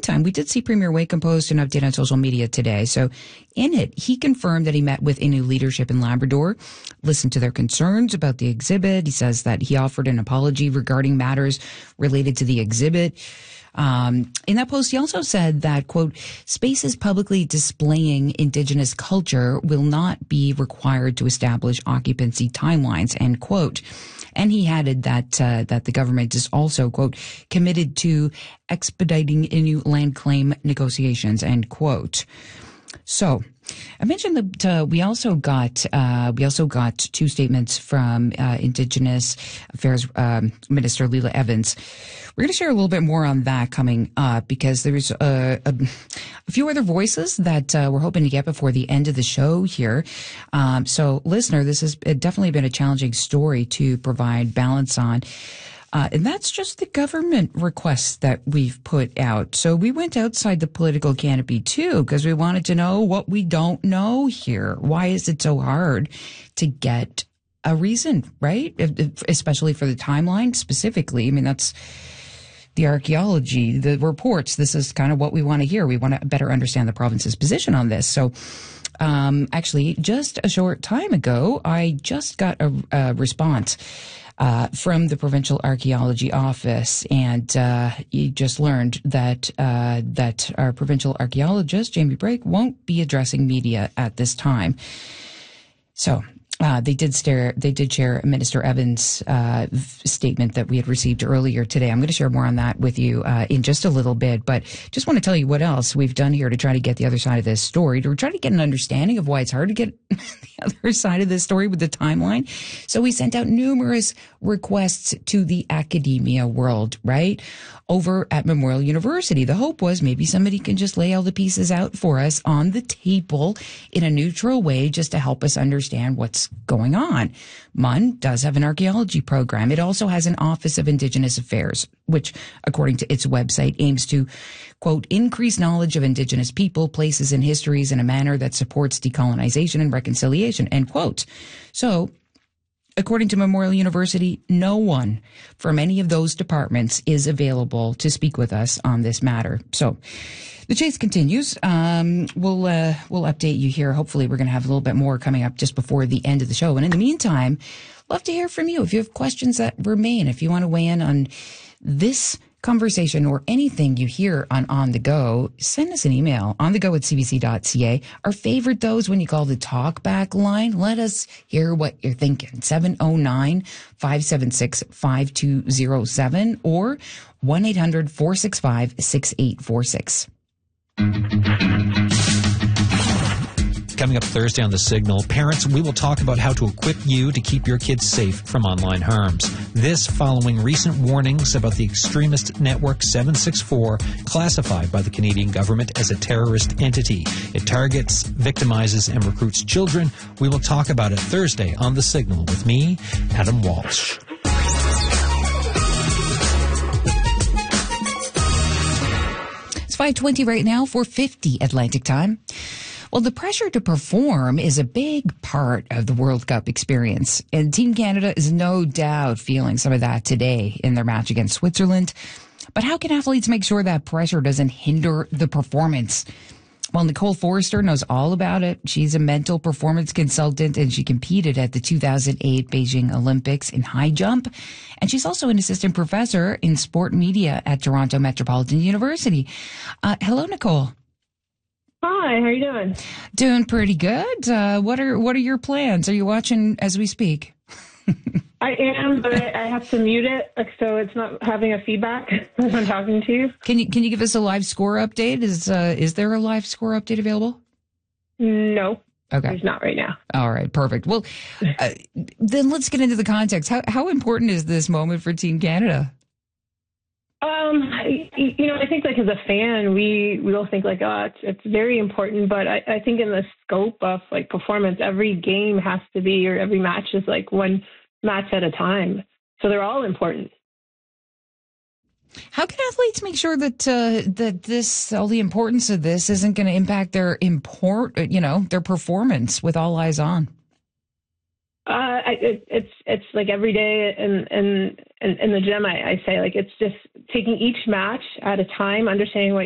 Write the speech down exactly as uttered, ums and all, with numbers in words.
meantime, we did see Premier Wakeham post an update on social media today. So in it, he confirmed that he met with Innu leadership in Labrador, listened to their concerns about the exhibit. He says that he offered an apology regarding matters related to the exhibit. Um, in that post, he also said that, quote, spaces publicly displaying Indigenous culture will not be required to establish occupancy timelines, end quote. And he added that uh, that the government is also, quote, committed to expediting Innu land claim negotiations, end quote. So I mentioned that uh, we also got uh, we also got two statements from uh, Indigenous Affairs um, Minister Leela Evans. We're going to share a little bit more on that coming up because there's a, a, a few other voices that uh, we're hoping to get before the end of the show here. Um, so, listener, this has definitely been a challenging story to provide balance on. Uh, and that's just the government requests that we've put out. So we went outside the political canopy, too, because we wanted to know what we don't know here. Why is it so hard to get a reason, right? Especially for the timeline specifically. I mean, that's the archaeology, the reports. This is kind of what we want to hear. We want to better understand the province's position on this. So um, actually, just a short time ago, I just got a, a response Uh, from the Provincial Archaeology Office, and uh, you just learned that uh, that our provincial archaeologist Jamie Brake won't be addressing media at this time. So uh, they did stare, they did share Minister Evans' uh, statement that we had received earlier today. I'm going to share more on that with you uh, in just a little bit, but just want to tell you what else we've done here to try to get the other side of this story, to try to get an understanding of why it's hard to get the other side of this story with the timeline. So we sent out numerous requests to the academia world, right? Over at Memorial University. The hope was maybe somebody can just lay all the pieces out for us on the table in a neutral way just to help us understand what's going on. M U N does have an archaeology program. It also has an Office of Indigenous Affairs, which, according to its website, aims to, quote, increase knowledge of Indigenous people, places, and histories in a manner that supports decolonization and reconciliation, end quote. So, according to Memorial University, no one from any of those departments is available to speak with us on this matter. So the chase continues. Um, we'll uh, we'll update you here. Hopefully we're going to have a little bit more coming up just before the end of the show. And in the meantime, love to hear from you. If you have questions that remain, if you want to weigh in on this conversation or anything you hear on On The Go, send us an email, on the go at c b c dot c a. Our favorite, those when you call the talkback line. Let us hear what you're thinking. seven oh nine, five seven six, five two oh seven or one eight hundred, four six five, six eight four six. Coming up Thursday on The Signal, parents, we will talk about how to equip you to keep your kids safe from online harms. This following recent warnings about the extremist network seven six four, classified by the Canadian government as a terrorist entity. It targets, victimizes, and recruits children. We will talk about it Thursday on The Signal with me, Adam Walsh. It's five twenty right now, four fifty Atlantic time. Well, the pressure to perform is a big part of the World Cup experience, and Team Canada is no doubt feeling some of that today in their match against Switzerland. But how can athletes make sure that pressure doesn't hinder the performance? Well, Nicole Forrester knows all about it. She's a mental performance consultant, and she competed at the two thousand eight Beijing Olympics in high jump. And she's also an assistant professor in sport media at Toronto Metropolitan University. Uh, hello, Nicole. Hi, how are you doing? Doing pretty good. Uh, what are what are your plans? Are you watching as we speak? I am, but I, I have to mute it so it's not having a feedback as I'm talking to you. Can you can you give us a live score update? Is uh, is there a live score update available? No. Okay. There's not right now. All right, perfect. Well, uh, then let's get into the context. How how important is this moment for Team Canada? Um, you know, I think like as a fan, we, we all think like, oh, it's, it's very important. But I, I think in the scope of like performance, every game has to be, or every match is like one match at a time. So they're all important. How can athletes make sure that uh, that this, all the importance of this, isn't going to impact their import, you know, their performance with all eyes on? Uh, I, it, it's it's like every day in in in, in the gym. I, I say like it's just taking each match at a time, understanding what